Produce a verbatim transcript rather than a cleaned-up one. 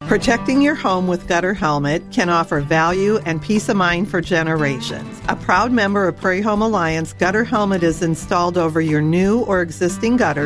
Protecting your home with Gutter Helmet can offer value and peace of mind for generations. A proud member of Prairie Home Alliance, Gutter Helmet is installed over your new or existing gutters